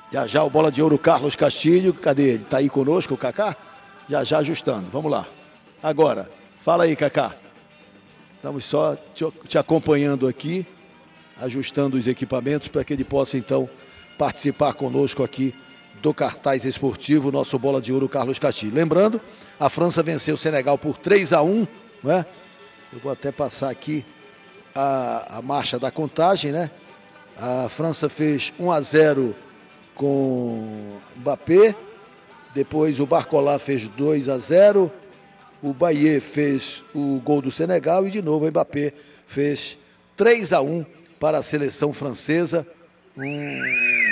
Já já o bola de ouro Carlos Castilho. Cadê ele? Tá aí conosco o Kaká? Já já ajustando. Vamos lá. Agora, fala aí, Kaká. Estamos só te acompanhando aqui, ajustando os equipamentos para que ele possa então participar conosco aqui do cartaz esportivo, nosso bola de ouro Carlos Castilho. Lembrando, a França venceu o Senegal por 3-1, né? Eu vou até passar aqui a marcha da contagem, né? A França fez 1-0 com Mbappé, depois o Barcola fez 2-0, o Bailly fez o gol do Senegal e de novo o Mbappé fez 3-1 para a seleção francesa. Um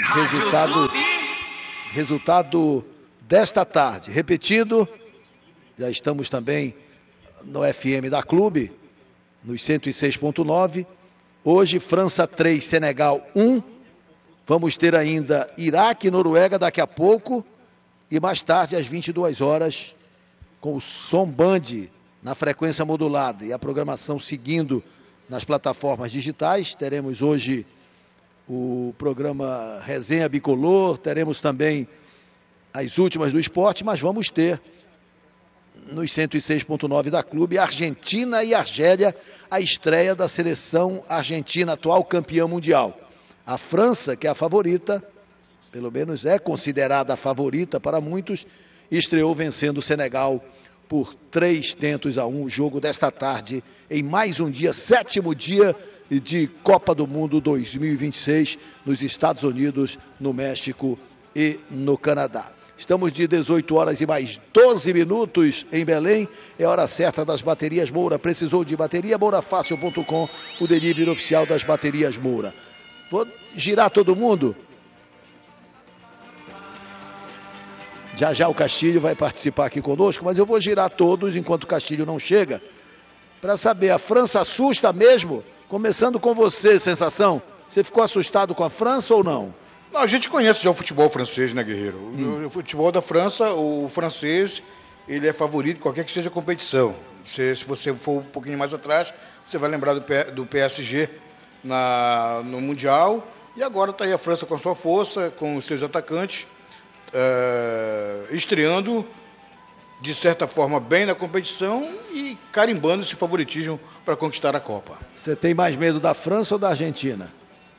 resultado desta tarde. Repetido, já estamos também no FM da Clube, nos 106.9. Hoje, França 3, Senegal 1. Vamos ter ainda Iraque e Noruega daqui a pouco. E mais tarde, às 22 horas, com o som Band na frequência modulada e a programação seguindo nas plataformas digitais. Teremos hoje o programa Resenha Bicolor, teremos também as últimas do esporte, mas vamos ter nos 106.9 da Clube, Argentina e Argélia, a estreia da seleção argentina, atual campeã mundial. A França, que é a favorita, pelo menos é considerada a favorita para muitos, estreou vencendo o Senegal por 3-1, o jogo desta tarde, em mais um dia, 7º dia de Copa do Mundo 2026, nos Estados Unidos, no México e no Canadá. Estamos de 18 horas e mais 12 minutos em Belém. É hora certa das baterias Moura. Precisou de bateria? Mourafácil.com, o delivery oficial das baterias Moura. Vou girar todo mundo. Já já o Castilho vai participar aqui conosco, mas eu vou girar todos enquanto o Castilho não chega, para saber, a França assusta mesmo? Começando com você, Sensação. Você ficou assustado com a França ou não? Não, a gente conhece já o futebol francês, né, Guerreiro? O futebol da França, o francês, ele é favorito em qualquer que seja a competição. Se você for um pouquinho mais atrás, você vai lembrar do PSG no Mundial. E agora está aí a França com a sua força, com os seus atacantes, estreando, de certa forma, bem na competição e carimbando esse favoritismo para conquistar a Copa. Você tem mais medo da França ou da Argentina?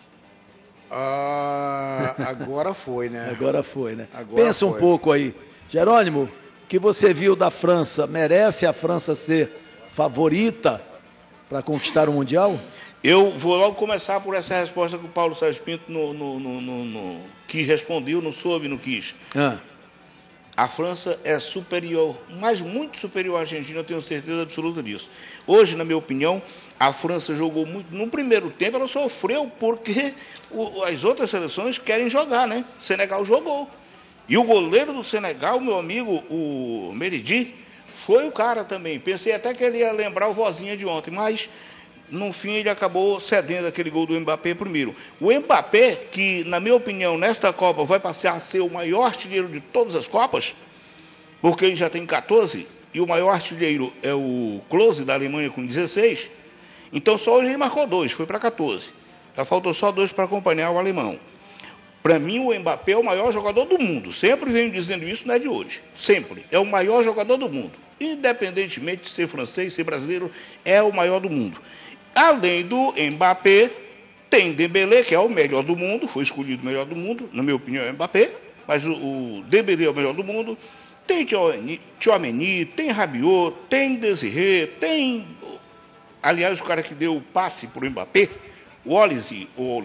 Agora foi, né? Agora foi, né? Pensa um pouco aí. Jerônimo, o que você viu da França? Merece a França ser favorita para conquistar o Mundial? Eu vou logo começar por essa resposta que o Paulo Sérgio Pinto que respondeu, não soube, não quis. A França é superior, mas muito superior à Argentina, eu tenho certeza absoluta disso. Hoje, na minha opinião, a França jogou muito. No primeiro tempo, ela sofreu porque as outras seleções querem jogar, né? O Senegal jogou. E o goleiro do Senegal, meu amigo, o Meridi, foi o cara também. Pensei até que ele ia lembrar o vozinha de ontem, mas no fim ele acabou cedendo aquele gol do Mbappé primeiro. O Mbappé, que na minha opinião nesta Copa vai passar a ser o maior artilheiro de todas as Copas, porque ele já tem 14, e o maior artilheiro é o Klose da Alemanha com 16, então só hoje ele marcou 2, foi para 14. Já faltou só 2 para acompanhar o alemão. Para mim o Mbappé é o maior jogador do mundo, sempre venho dizendo isso, não é de hoje, sempre, é o maior jogador do mundo, independentemente de ser francês, ser brasileiro, é o maior do mundo. Além do Mbappé, tem Dembélé, que é o melhor do mundo, foi escolhido o melhor do mundo, na minha opinião é Mbappé, mas o Dembélé é o melhor do mundo. Tem Tchouaméni, tem Rabiot, tem Désiré, tem... Aliás, o cara que deu o passe para o Mbappé, o Olise.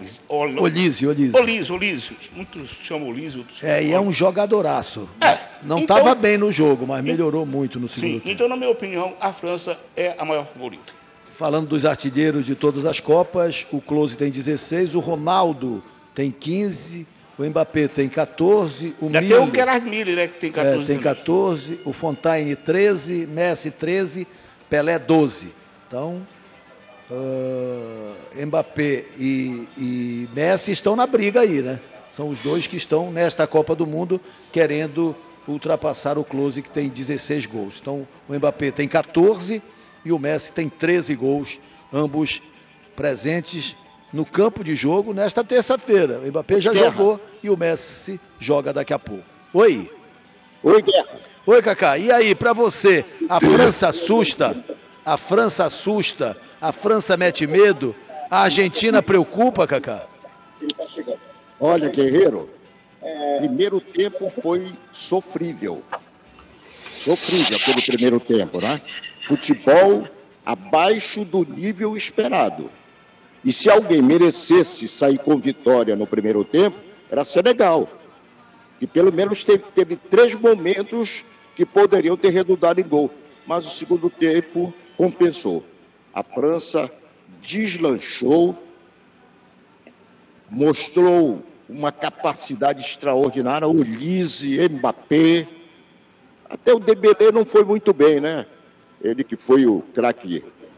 Muitos chamam Olise, outros chamam e é um jogadoraço. Não estava bem no jogo, mas melhorou muito no segundo tempo. Então, na minha opinião, a França é a maior favorita. Falando dos artilheiros de todas as Copas, o Klose tem 16, o Ronaldo tem 15, o Mbappé tem 14, o Miller... Até o Gerard Miller, né, que tem 14. Tem 14, o Fontaine 13, Messi 13, Pelé 12. Então, Mbappé e Messi estão na briga aí, né? São os dois que estão nesta Copa do Mundo querendo ultrapassar o Klose, que tem 16 gols. Então, o Mbappé tem 14... e o Messi tem 13 gols, ambos presentes no campo de jogo nesta terça-feira. O Mbappé já jogou e o Messi joga daqui a pouco. Oi. Oi, Guerra. Oi, Cacá. E aí, pra você, a França assusta? A França assusta? A França mete medo? A Argentina preocupa, Cacá? Olha, Guerreiro, primeiro tempo foi sofrível. Sofrível pelo primeiro tempo, né? Futebol abaixo do nível esperado. E se alguém merecesse sair com vitória no primeiro tempo, era Senegal. E pelo menos teve 3 momentos que poderiam ter redundado em gol. Mas o segundo tempo compensou. A França deslanchou, mostrou uma capacidade extraordinária. Olise, Mbappé, até o Dembélé não foi muito bem, né? Ele que foi o craque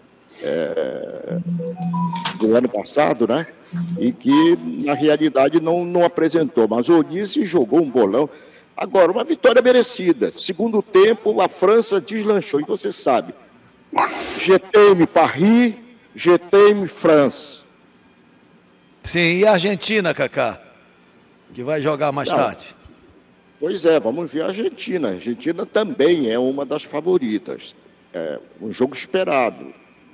do ano passado, né? E que na realidade não apresentou, mas o Olise jogou um bolão. Agora, uma vitória merecida. Segundo tempo, a França deslanchou. E você sabe, je t'aime Paris, je t'aime France. Sim, e a Argentina, Cacá? Que vai jogar mais tarde. Pois é, vamos ver a Argentina. A Argentina também é uma das favoritas. É um jogo esperado.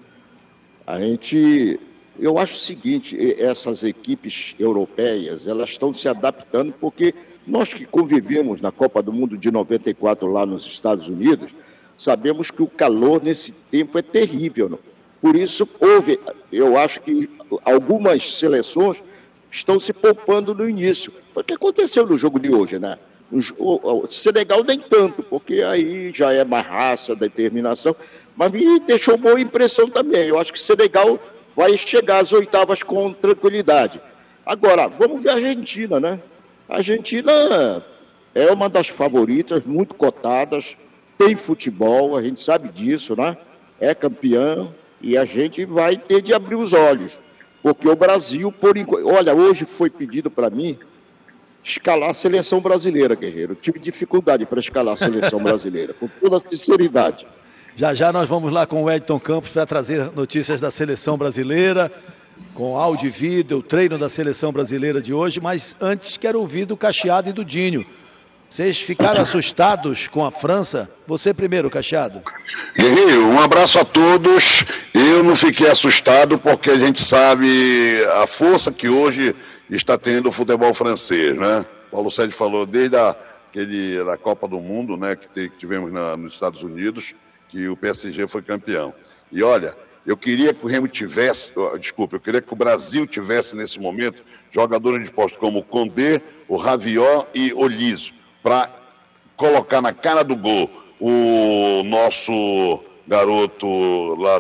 Eu acho o seguinte, essas equipes europeias, elas estão se adaptando porque nós que convivemos na Copa do Mundo de 94 lá nos Estados Unidos, sabemos que o calor nesse tempo é terrível. Não? Por isso, eu acho que algumas seleções estão se poupando no início. Foi o que aconteceu no jogo de hoje, né? O Senegal nem tanto, porque aí já é mais raça, determinação, mas me deixou boa impressão também. Eu acho que o Senegal vai chegar às oitavas com tranquilidade. Agora, vamos ver a Argentina, né? A Argentina é uma das favoritas, muito cotadas, tem futebol, a gente sabe disso, né? É campeã e a gente vai ter de abrir os olhos. Porque o Brasil, por enquanto... Olha, hoje foi pedido para mim escalar a seleção brasileira, Guerreiro. Eu tive dificuldade para escalar a seleção brasileira, com toda a sinceridade. Já já nós vamos lá com o Wellington Campos para trazer notícias da seleção brasileira, com áudio e vídeo, o treino da seleção brasileira de hoje, mas antes quero ouvir do Cacheado e do Dinho. Vocês ficaram assustados com a França? Você primeiro, Cacheado. Guerreiro, um abraço a todos. Eu não fiquei assustado porque a gente sabe a força que hoje está tendo o futebol francês, né? Paulo Sérgio falou desde a Copa do Mundo, né, que tivemos nos Estados Unidos, que o PSG foi campeão. E olha, eu queria que o Remo tivesse, eu queria que o Brasil tivesse nesse momento jogadores de posto como o Condé, o Raviot e Olise, para colocar na cara do gol o nosso garoto lá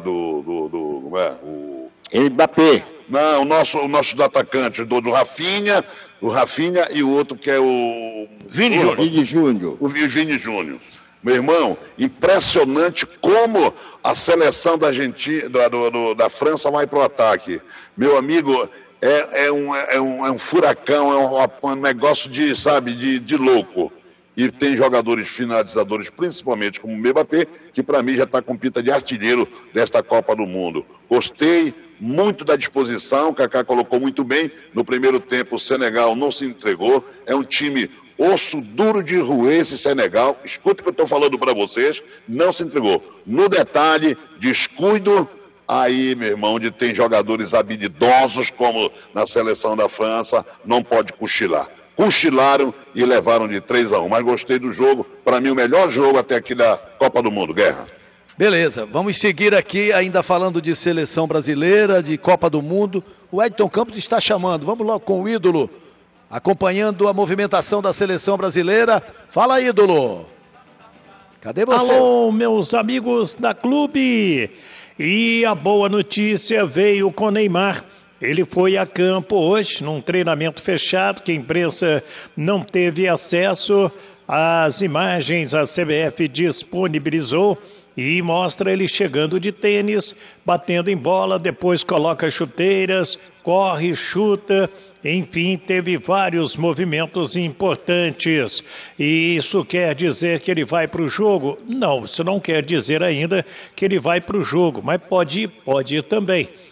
o Mbappé. Não, o nosso do atacante, do Rafinha, o Rafinha e o outro que é o Vini Júnior. O Vini Júnior. Meu irmão, impressionante como a seleção da Argentina, da França vai pro ataque. Meu amigo, é um furacão, é um negócio de louco. E tem jogadores finalizadores, principalmente como o Mbappé, que para mim já está com pinta de artilheiro desta Copa do Mundo. Gostei muito da disposição, o Kaká colocou muito bem. No primeiro tempo o Senegal não se entregou, é um time osso duro de roer esse Senegal. Escuta o que eu estou falando para vocês, não se entregou. No detalhe, descuido aí, meu irmão, onde tem jogadores habilidosos como na seleção da França, não pode cochilar. Cochilaram e levaram de 3-1, mas gostei do jogo, para mim o melhor jogo até aqui da Copa do Mundo, Guerra. Beleza, vamos seguir aqui ainda falando de seleção brasileira, de Copa do Mundo. O Wellington Campos está chamando, vamos logo com o ídolo, acompanhando a movimentação da seleção brasileira. Fala, ídolo! Cadê você? Alô, meus amigos da Clube! E a boa notícia veio com Neymar. Ele foi a campo hoje, num treinamento fechado, que a imprensa não teve acesso às imagens, a CBF disponibilizou e mostra ele chegando de tênis, batendo em bola, depois coloca chuteiras, corre, chuta, enfim, teve vários movimentos importantes. E isso quer dizer que ele vai para o jogo? Não, isso não quer dizer ainda que ele vai para o jogo, mas pode ir também.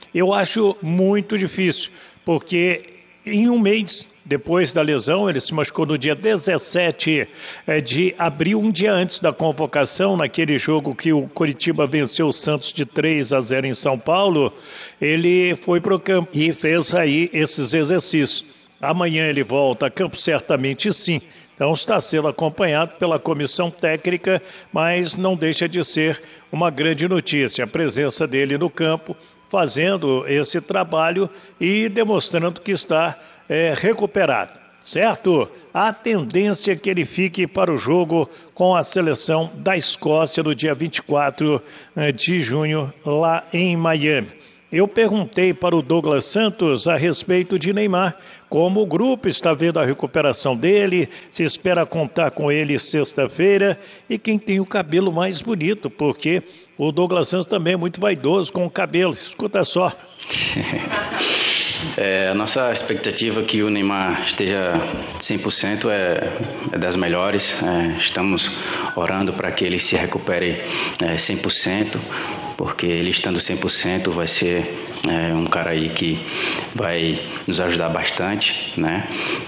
Eu acho muito difícil, porque em um mês depois da lesão, ele se machucou no dia 17 de abril, um dia antes da convocação, naquele jogo que o Coritiba venceu o Santos de 3-0 em São Paulo, ele foi para o campo e fez aí esses exercícios. Amanhã ele volta a campo, certamente sim. Então está sendo acompanhado pela comissão técnica, mas não deixa de ser uma grande notícia a presença dele no campo, fazendo esse trabalho e demonstrando que está recuperado, certo? A tendência é que ele fique para o jogo com a seleção da Escócia no dia 24 de junho, lá em Miami. Eu perguntei para o Douglas Santos a respeito de Neymar, como o grupo está vendo a recuperação dele, se espera contar com ele sexta-feira, e quem tem o cabelo mais bonito, porque o Douglas Santos também é muito vaidoso com o cabelo. Escuta só. A nossa expectativa é que o Neymar esteja 100% é das melhores. Estamos orando para que ele se recupere 100%, porque ele estando 100% vai ser um cara aí que vai nos ajudar bastante, né?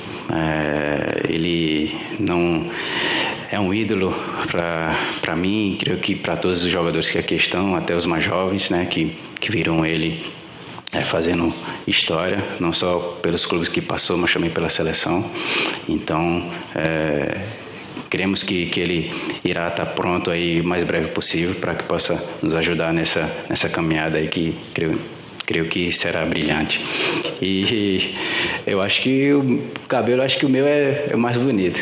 Ele não é um ídolo para mim, creio que para todos os jogadores que aqui estão, até os mais jovens, né, que viram ele fazendo história, não só pelos clubes que passou, mas também pela seleção. Então, queremos que ele irá estar pronto aí o mais breve possível para que possa nos ajudar nessa caminhada aí que creio que será brilhante. E eu acho que o cabelo, acho que o meu é mais bonito.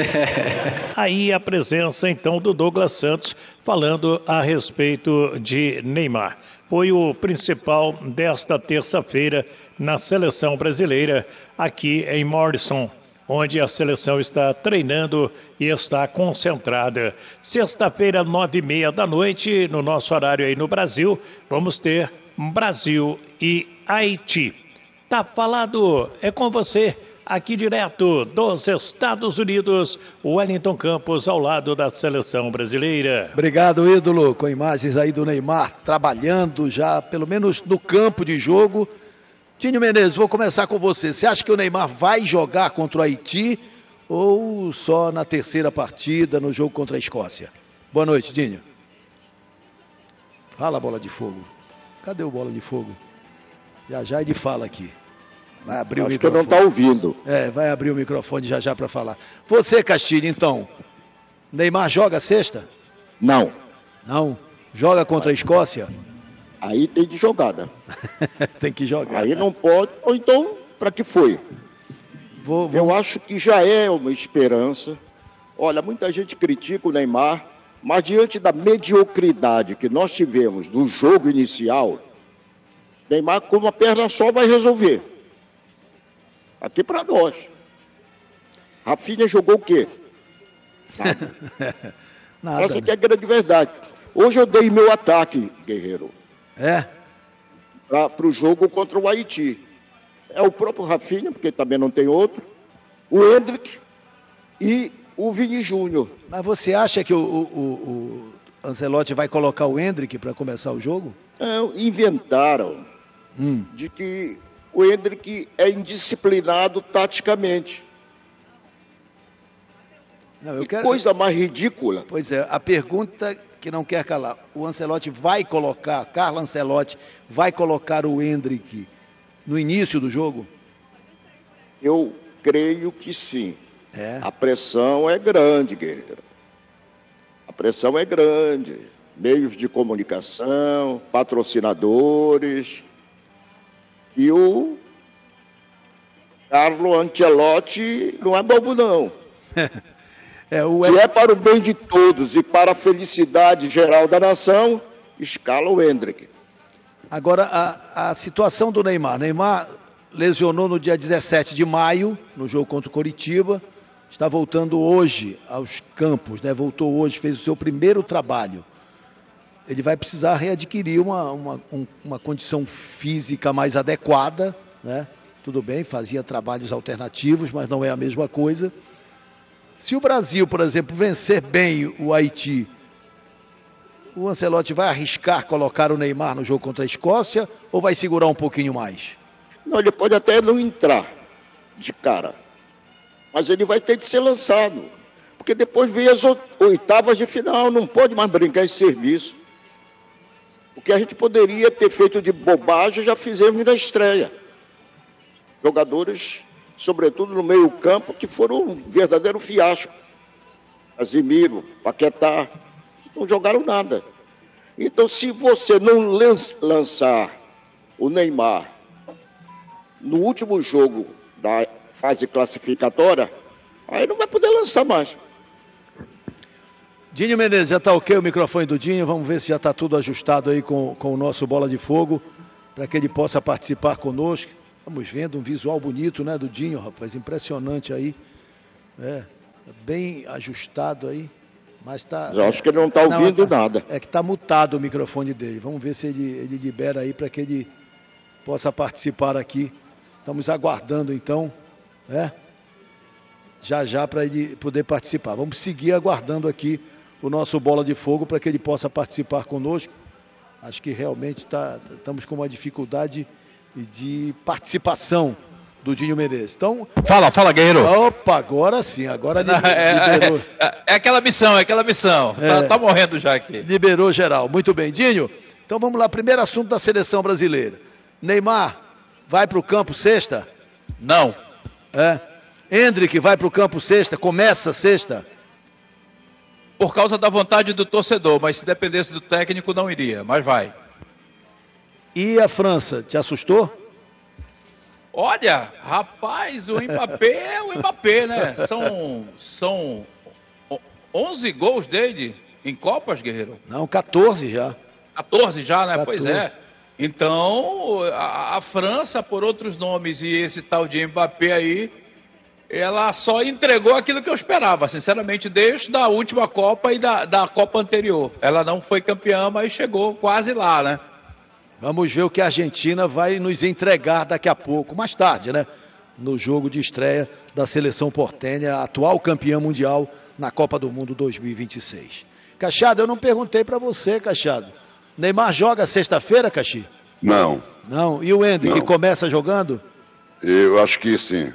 Aí a presença então do Douglas Santos falando a respeito de Neymar. Foi o principal desta terça-feira na seleção brasileira aqui em Morrison, onde a seleção está treinando e está concentrada. Sexta-feira, 9h30 da noite, no nosso horário aí no Brasil, vamos ter Brasil e Haiti. Tá falado, é com você, aqui direto dos Estados Unidos, Wellington Campos ao lado da seleção brasileira. Obrigado, ídolo, com imagens aí do Neymar trabalhando já, pelo menos no campo de jogo. Tinho Menezes, vou começar com você. Você acha que o Neymar vai jogar contra o Haiti ou só na terceira partida no jogo contra a Escócia? Boa noite, Dinho. Fala, Bola de Fogo. Cadê o Bola de Fogo? Já ele fala aqui. Vai abrir o microfone. Acho que não está ouvindo. Vai abrir o microfone já para falar. Você, Castilho, então, Neymar joga sexta? Não. Não? Joga contra a Escócia? Aí tem de jogada. Tem que jogar. Aí não pode, ou então, para que foi? Eu acho que já é uma esperança. Olha, muita gente critica o Neymar, mas diante da mediocridade que nós tivemos do jogo inicial, Neymar com uma perna só vai resolver. Aqui para nós. Rafinha jogou o quê? Nada. Essa que é a grande verdade. Hoje eu dei meu ataque, guerreiro. Para o jogo contra o Haiti. É o próprio Rafinha, porque também não tem outro, o Endrick e o Vini Júnior. Mas você acha que o Ancelotti vai colocar o Endrick para começar o jogo? Inventaram de que o Endrick é indisciplinado taticamente. Não, coisa mais ridícula. Pois é, a pergunta que não quer calar. O Ancelotti vai colocar, Carlo Ancelotti vai colocar o Endrick no início do jogo? Eu creio que sim. A pressão é grande, guerreiro. A pressão é grande. Meios de comunicação, patrocinadores. E o Carlo Ancelotti não é bobo, não. Se é para o bem de todos e para a felicidade geral da nação, escala o Endrick. Agora, a situação do Neymar. Neymar lesionou no dia 17 de maio, no jogo contra o Coritiba. Está voltando hoje aos campos, né? Voltou hoje, fez o seu primeiro trabalho. Ele vai precisar readquirir uma condição física mais adequada, né? Tudo bem, fazia trabalhos alternativos, mas não é a mesma coisa. Se o Brasil, por exemplo, vencer bem o Haiti, o Ancelotti vai arriscar colocar o Neymar no jogo contra a Escócia ou vai segurar um pouquinho mais? Não, ele pode até não entrar de cara, mas ele vai ter de ser lançado, porque depois vem as oitavas de final, não pode mais brincar em serviço. O que a gente poderia ter feito de bobagem já fizemos na estreia. Jogadores, sobretudo no meio-campo, que foram um verdadeiro fiasco. Casimiro, Paquetá, não jogaram nada. Então, se você não lançar o Neymar no último jogo da fase classificatória, aí não vai poder lançar mais. Dinho Menezes, já está ok o microfone do Dinho? Vamos ver se já está tudo ajustado aí com o nosso Bola de Fogo, para que ele possa participar conosco. Vamos vendo um visual bonito, né, do Dinho, rapaz, impressionante aí. Bem ajustado aí, mas tá... Eu acho que ele não está ouvindo nada. É que está mutado o microfone dele. Vamos ver se ele libera aí para que ele possa participar aqui. Estamos aguardando então, já para ele poder participar. Vamos seguir aguardando aqui o nosso Bola de Fogo para que ele possa participar conosco. Acho que realmente estamos com uma dificuldade de participação do Dinho Menezes. Então, fala, Guerreiro. Opa, agora sim, agora liberou. É aquela missão. Tá morrendo já aqui. Liberou geral. Muito bem, Dinho. Então vamos lá, primeiro assunto da seleção brasileira. Neymar vai para o campo sexta? Não. Endrick vai para o campo sexta, começa sexta? Por causa da vontade do torcedor, mas se dependesse do técnico não iria, mas vai. E a França, te assustou? Olha, rapaz, o Mbappé é o Mbappé, né? São 11 gols dele em Copas, Guerreiro? Não, 14 já. 14 já, né? 14. Pois é. Então, a França, por outros nomes, e esse tal de Mbappé aí, ela só entregou aquilo que eu esperava, sinceramente, desde a última Copa e da Copa anterior. Ela não foi campeã, mas chegou quase lá, né? Vamos ver o que a Argentina vai nos entregar daqui a pouco, mais tarde, né? No jogo de estreia da seleção portenha, atual campeã mundial na Copa do Mundo 2026. Cachado, eu não perguntei para você, Cachado. Neymar joga sexta-feira, Caxi? Não. Não. E o Endrick começa jogando? Eu acho que sim.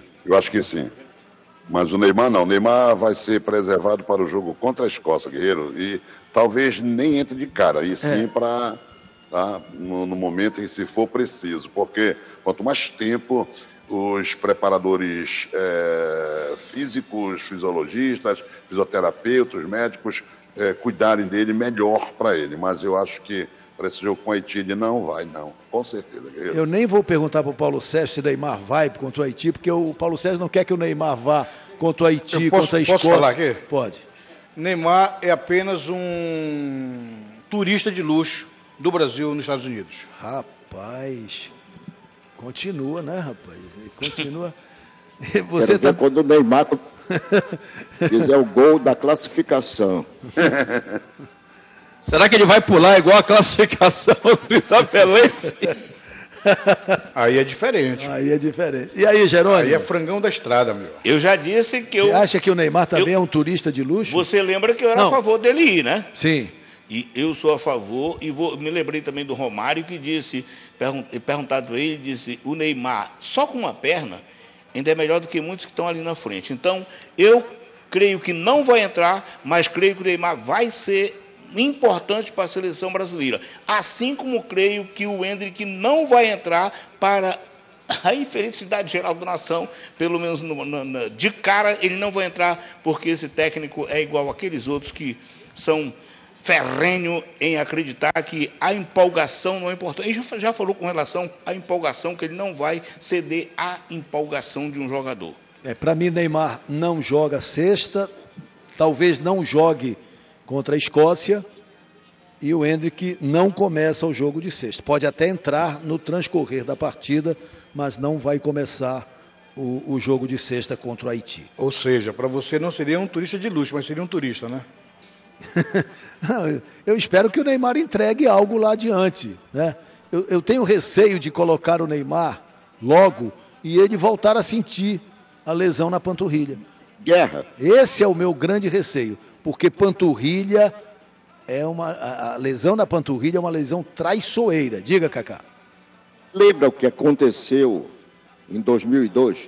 Mas o Neymar não. O Neymar vai ser preservado para o jogo contra a Escócia, Guerreiro. E talvez nem entre de cara. E sim para... no momento em que se for preciso, porque quanto mais tempo os preparadores físicos, fisiologistas, fisioterapeutas, médicos cuidarem dele, melhor para ele. Mas eu acho que para esse jogo com o Haiti ele não vai, não, com certeza. Eu nem vou perguntar para o Paulo Sérgio se Neymar vai contra o Haiti, porque o Paulo Sérgio não quer que o Neymar vá contra o Haiti, contra a Escócia. Posso falar aqui? Pode. Neymar é apenas um turista de luxo do Brasil nos Estados Unidos. Rapaz, continua, né, rapaz? Continua. Você tá... quando o Neymar fizer o gol da classificação. Será que ele vai pular igual a classificação do Isabelense? Aí é diferente. E aí, Jerônimo? Aí é frangão da estrada, meu. Eu já disse que Você acha que o Neymar também é um turista de luxo? Você lembra que eu era a favor dele ir, né? Sim. E eu sou a favor, e me lembrei também do Romário, que disse, perguntado a ele, disse, o Neymar só com uma perna ainda é melhor do que muitos que estão ali na frente. Então, eu creio que não vai entrar, mas creio que o Neymar vai ser importante para a seleção brasileira. Assim como creio que o Endrick não vai entrar para a infelicidade geral da nação, pelo menos de cara ele não vai entrar, porque esse técnico é igual àqueles outros que são ferrenho em acreditar que a empolgação não é importante. Ele já falou com relação à empolgação, que ele não vai ceder à empolgação de um jogador. Para mim, Neymar não joga sexta, talvez não jogue contra a Escócia, e o Endrick não começa o jogo de sexta. Pode até entrar no transcorrer da partida, mas não vai começar o jogo de sexta contra o Haiti. Ou seja, para você não seria um turista de luxo, mas seria um turista, né? Eu espero que o Neymar entregue algo lá adiante, né? Eu tenho receio de colocar o Neymar logo e ele voltar a sentir a lesão na panturrilha. Guerra. Esse é o meu grande receio, porque panturrilha a lesão na panturrilha é uma lesão traiçoeira. Diga, Cacá. Lembra o que aconteceu em 2002?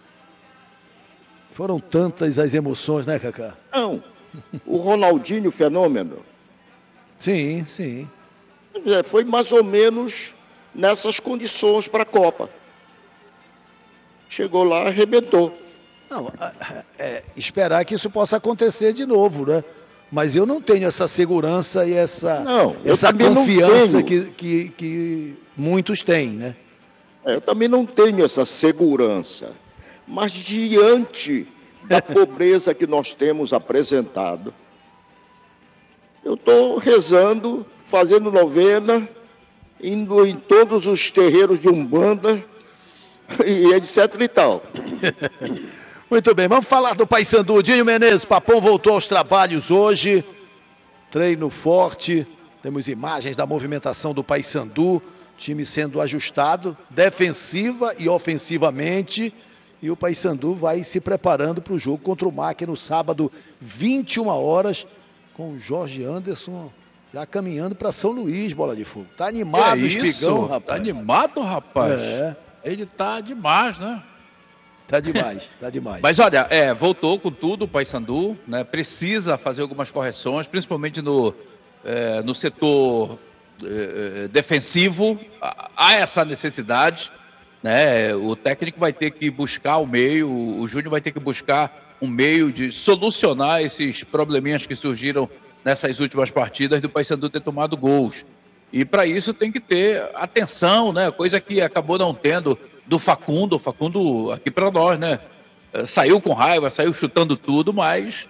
Foram tantas as emoções, né, Cacá? Não. O Ronaldinho fenômeno. Sim, sim. Foi mais ou menos nessas condições para a Copa. Chegou lá, arrebentou. Não, esperar que isso possa acontecer de novo, né? Mas eu não tenho essa segurança e essa confiança que muitos têm, né? Eu também não tenho essa segurança. Mas diante da pobreza que nós temos apresentado, eu estou rezando, fazendo novena, indo em todos os terreiros de Umbanda e etc e tal. Muito bem, vamos falar do Paysandu. Dinho Menezes, Papão voltou aos trabalhos hoje, treino forte, temos imagens da movimentação do Paysandu, time sendo ajustado, defensiva e ofensivamente, e o Paysandu vai se preparando para o jogo contra o MAC no sábado, 21 horas, com o Jorge Anderson já caminhando para São Luís, Bola de Fogo. Tá animado o Espigão, rapaz. Tá animado, rapaz? Ele tá demais, né? Tá demais, tá demais. Mas olha, voltou com tudo o Paysandu, né? Precisa fazer algumas correções, principalmente no setor defensivo. Há essa necessidade, né? O técnico vai ter que buscar o meio, o Júnior vai ter que buscar um meio de solucionar esses probleminhas que surgiram nessas últimas partidas do Paysandu ter tomado gols. E para isso tem que ter atenção, né? Coisa que acabou não tendo do Facundo. O Facundo aqui para nós, né? Saiu com raiva, saiu chutando tudo, mas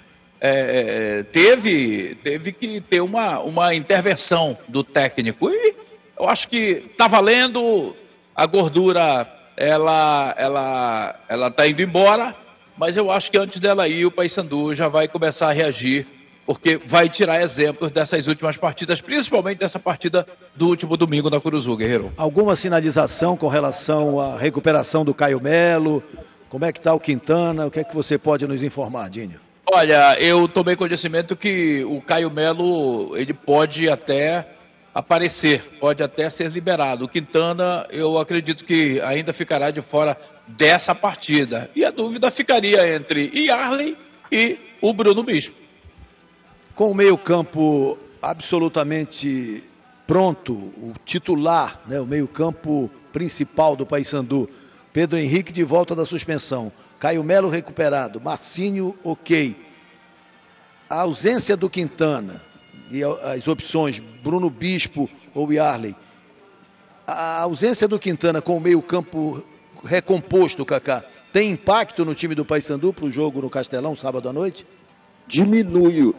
teve que ter uma intervenção do técnico. E eu acho que tá valendo, a gordura ela tá indo embora, mas eu acho que antes dela ir o Paysandu já vai começar a reagir, porque vai tirar exemplos dessas últimas partidas, principalmente dessa partida do último domingo na Curuzu, Guerreiro. Alguma sinalização com relação à recuperação do Caio Melo? Como é que está o Quintana? O que é que você pode nos informar, Dinho? Olha, eu tomei conhecimento que o Caio Melo, ele pode até aparecer, pode até ser liberado. O Quintana, eu acredito que ainda ficará de fora dessa partida. E a dúvida ficaria entre Yarley e o Bruno Bispo. Com o meio-campo absolutamente pronto, o titular, né, o meio-campo principal do Paysandu, Pedro Henrique de volta da suspensão, Caio Melo recuperado, Marcinho ok. A ausência do Quintana e as opções Bruno Bispo ou Yarley, a ausência do Quintana com o meio-campo recomposto, Cacá, tem impacto no time do Paysandu para o jogo no Castelão, sábado à noite? Diminui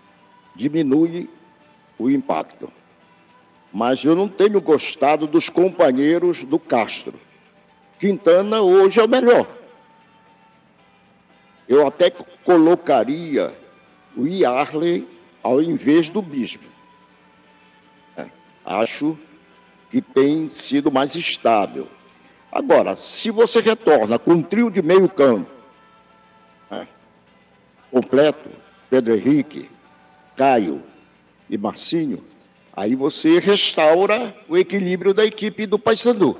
o impacto. Mas eu não tenho gostado dos companheiros do Castro. Quintana hoje é o melhor. Eu até colocaria o Yarley ao invés do Bispo. Acho que tem sido mais estável. Agora, se você retorna com um trio de meio campo, completo, Pedro Henrique, Caio e Marcinho, aí você restaura o equilíbrio da equipe do Paysandu.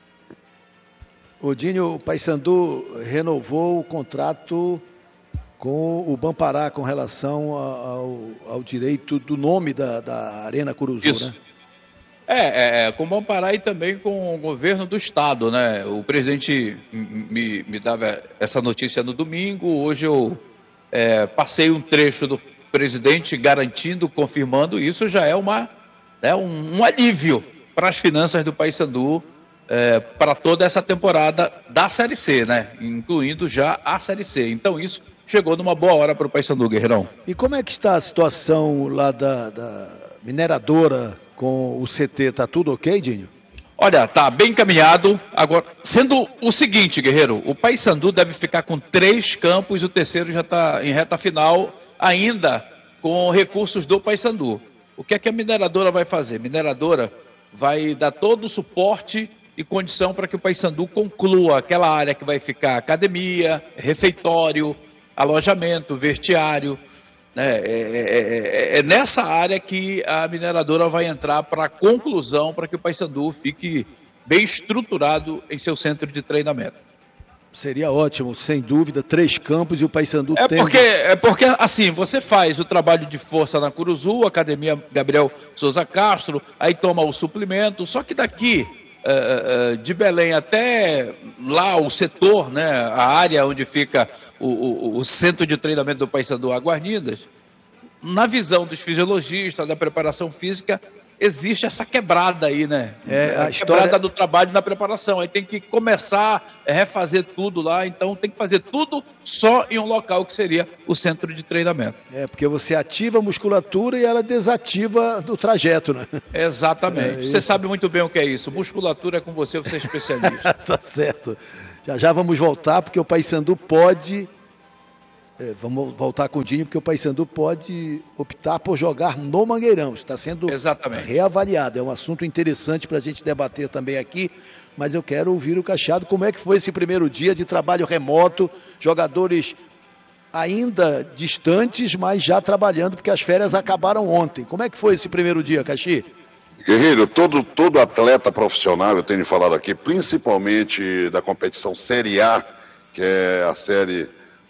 O Dinho, o Paysandu renovou o contrato com o Bampará com relação ao direito do nome da Arena Curuzu, isso, né? Com o Bampará e também com o governo do estado, né? O presidente me dava essa notícia no domingo, hoje eu passei um trecho do presidente garantindo, confirmando, isso já é um alívio para as finanças do Paysandu para toda essa temporada da Série C, né? Incluindo já a Série C. Então isso chegou numa boa hora para o Paysandu, Guerreirão. E como é que está a situação lá da mineradora com o CT? Está tudo ok, Dinho? Olha, tá bem encaminhado. Agora, sendo o seguinte, Guerreiro, o Paysandu deve ficar com 3 campos, o terceiro já está em reta final, ainda com recursos do Paysandu. O que é que a mineradora vai fazer? A mineradora vai dar todo o suporte e condição para que o Paysandu conclua aquela área que vai ficar academia, refeitório, alojamento, vestiário, né? É nessa área que a mineradora vai entrar para a conclusão, para que o Paysandu fique bem estruturado em seu centro de treinamento. Seria ótimo, sem dúvida, 3 campos e o Paysandu tem... Porque, assim, você faz o trabalho de força na Curuzu, Academia Gabriel Souza Castro, aí toma o suplemento, só que daqui... de Belém até lá o setor, né, a área onde fica o centro de treinamento do Paysandu Aguarnidas, na visão dos fisiologistas, da preparação física, existe essa quebrada aí, né? Quebrada do trabalho e da preparação. Aí tem que começar a refazer tudo lá, então tem que fazer tudo só em um local que seria o centro de treinamento. Porque você ativa a musculatura e ela desativa do trajeto, né? Exatamente. Você sabe muito bem o que é isso. Musculatura é com você, você é especialista. Tá certo. Já vamos voltar, porque o Paysandu pode... vamos voltar com o Dinho, porque o Paysandu pode optar por jogar no Mangueirão. Está sendo reavaliado. É um assunto interessante para a gente debater também aqui, mas eu quero ouvir o Cachado. Como é que foi esse primeiro dia de trabalho remoto? Jogadores ainda distantes, mas já trabalhando, porque as férias acabaram ontem. Como é que foi esse primeiro dia, Caxi? Guerreiro, todo atleta profissional, eu tenho falado aqui, principalmente da competição Série A, que é a série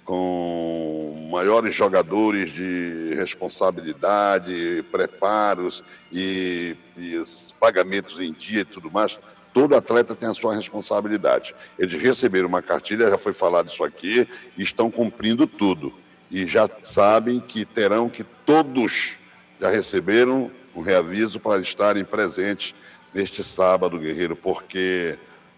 com maiores jogadores de responsabilidade, preparos e pagamentos em dia e tudo mais, todo atleta tem a sua responsabilidade. Eles receberam uma cartilha, já foi falado isso aqui, e estão cumprindo tudo. E já sabem que terão que todos já receberam um reaviso para estarem presentes neste sábado, Guerreiro, porque...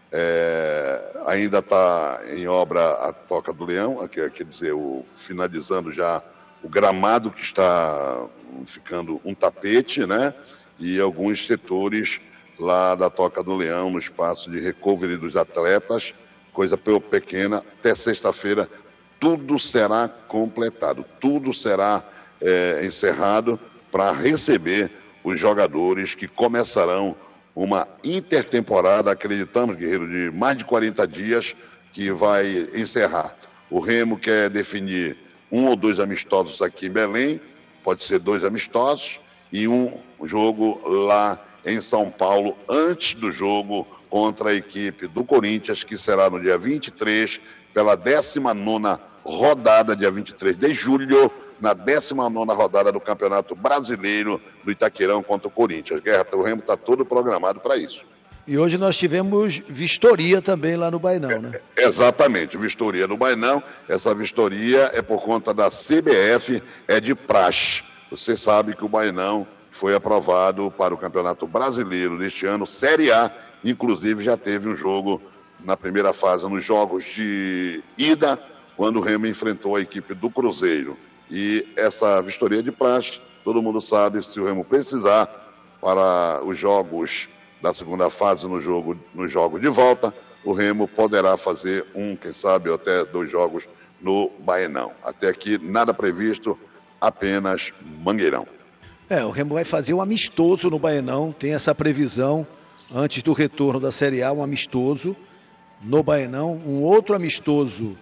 ainda está em obra a Toca do Leão, quer dizer, finalizando já o gramado que está ficando um tapete, né? E alguns setores lá da Toca do Leão, no espaço de recovery dos atletas, coisa pequena. Até sexta-feira tudo será completado, tudo será encerrado para receber os jogadores que começarão uma intertemporada, acreditamos, Guerreiro, de mais de 40 dias, que vai encerrar. O Remo quer definir 1 ou 2 amistosos aqui em Belém, pode ser 2 amistosos, e um jogo lá em São Paulo, antes do jogo contra a equipe do Corinthians, que será no dia 23, pela 19ª rodada, dia 23 de julho, na 19ª rodada do Campeonato Brasileiro do Itaquerão contra o Corinthians. O Remo está todo programado para isso. E hoje nós tivemos vistoria também lá no Bainão, né? Exatamente, vistoria no Bainão. Essa vistoria é por conta da CBF, é de praxe. Você sabe que o Bainão foi aprovado para o Campeonato Brasileiro deste ano, Série A, inclusive já teve um jogo na primeira fase, nos jogos de ida, quando o Remo enfrentou a equipe do Cruzeiro. E essa vistoria de praxe, todo mundo sabe, se o Remo precisar para os jogos da segunda fase no jogo de volta, o Remo poderá fazer quem sabe, até 2 jogos no Baenão. Até aqui, nada previsto, apenas Mangueirão. O Remo vai fazer um amistoso no Baenão, tem essa previsão, antes do retorno da Série A, um amistoso no Baenão, um outro amistoso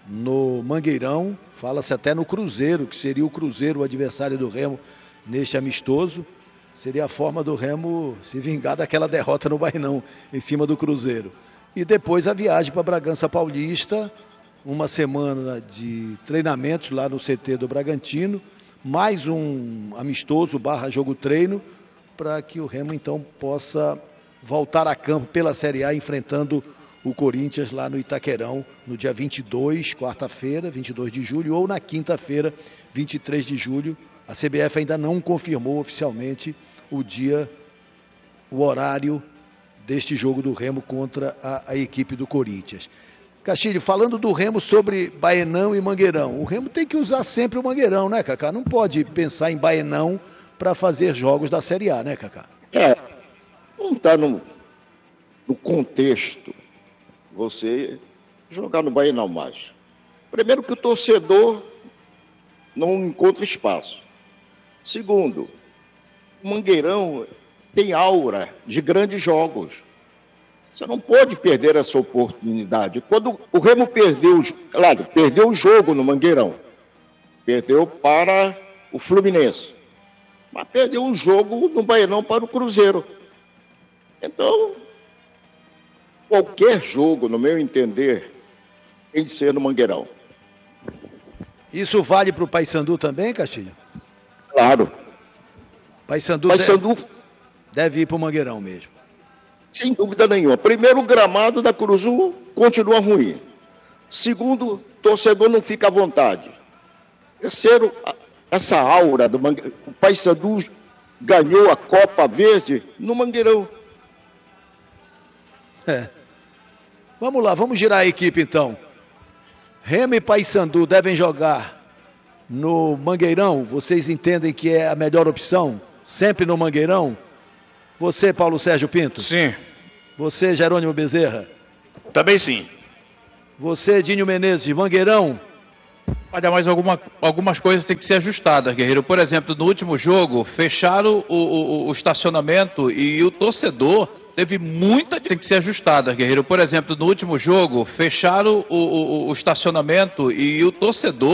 no Mangueirão, fala-se até no Cruzeiro, que seria o Cruzeiro o adversário do Remo neste amistoso. Seria a forma do Remo se vingar daquela derrota no Bainão, em cima do Cruzeiro. E depois a viagem para Bragança Paulista, uma semana de treinamentos lá no CT do Bragantino, mais um amistoso / jogo treino, para que o Remo então possa voltar a campo pela Série A, enfrentando o Corinthians lá no Itaquerão, no dia 22, quarta-feira, 22 de julho, ou na quinta-feira, 23 de julho. A CBF ainda não confirmou oficialmente o dia, o horário deste jogo do Remo contra a equipe do Corinthians. Castilho, falando do Remo sobre Baenão e Mangueirão, o Remo tem que usar sempre o Mangueirão, né, Cacá? Não pode pensar em Baenão para fazer jogos da Série A, né, Cacá? Não está no contexto você jogar no Baenão mais. Primeiro que o torcedor não encontra espaço. Segundo, o Mangueirão tem aura de grandes jogos. Você não pode perder essa oportunidade. Quando o Remo perdeu o jogo no Mangueirão, perdeu para o Fluminense. Mas perdeu um jogo no Baianão para o Cruzeiro. Então, qualquer jogo, no meu entender, tem de ser no Mangueirão. Isso vale para o Paysandu também, Castilho? Claro. Paysandu deve ir para o Mangueirão mesmo. Sem dúvida nenhuma. Primeiro, o gramado da Cruzul continua ruim. Segundo, o torcedor não fica à vontade. Terceiro, essa aura do Mangueirão. O Paysandu ganhou a Copa Verde no Mangueirão. Vamos lá, vamos girar a equipe então. Remo e Paysandu devem jogar no Mangueirão. Vocês entendem que é a melhor opção? Sempre no Mangueirão? Você, Paulo Sérgio Pinto? Sim. Você, Jerônimo Bezerra? Também sim. Você, Dinho Menezes, Mangueirão? Olha, mas algumas coisas têm que ser ajustadas, Guerreiro. Por exemplo, no último jogo, fecharam o estacionamento e o torcedor teve muita... Tem que ser ajustadas, Guerreiro. Por exemplo, no último jogo, fecharam o estacionamento e o torcedor